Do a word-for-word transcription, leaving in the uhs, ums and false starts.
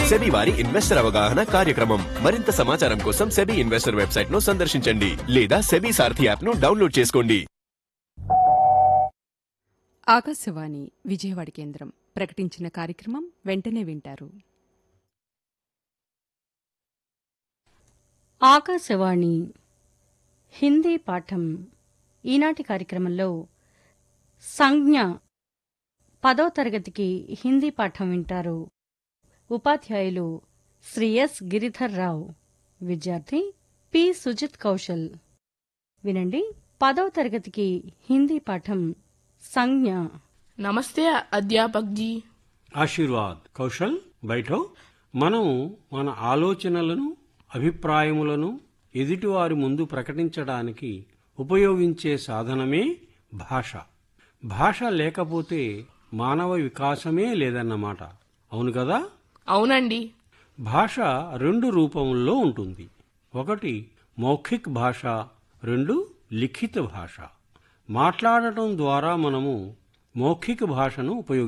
SEBI వారి investor అవగాహన కార్యక్రమం. మరింత సమాచారం కోసం సెబీ ఇన్వెస్టర్ వెబ్సైట్ ను సందర్శించండి లేదా సెబీ సారథి యాప్ ను డౌన్లోడ్ చేసుకోండి. ఆకాశవాణి విజయవాడ కేంద్రం ప్రకటించిన కార్యక్రమం వెంటనే వింటారు. ఆకాశవాణి హిందీ పాఠం. ఈనాటి కార్యక్రమంలో సంజ్ఞ పదో తరగతికి హిందీ పాఠం వింటారు. ఉపాధ్యాయులు శ్రీ ఎస్ గిరిధర్ రావు, విద్యార్థి పి సుజిత్ కౌశల్. వినండి, పదో తరగతికి హిందీ పాఠం సంజ్ఞ. నమస్తే అధ్యాపక్ జీ. ఆశీర్వాద్. కౌశల్, బైఠో. మనం మన ఆలోచనలను, అభిప్రాయములను ఎదుటివారి ముందు ప్రకటించడానికి ఉపయోగించే సాధనమే భాష. భాష లేకపోతే మానవ వికాసమే లేదన్నమాట. అవును కదా? అవునండి. భాష రెండు రూపముల్లో ఉంటుంది. ఒకటి మౌఖిక్ భాష, రెండు లిఖిత భాష. మాట్లాడటం ద్వారా మనము మౌఖిక భాషను ఉపయోగిస్తాం.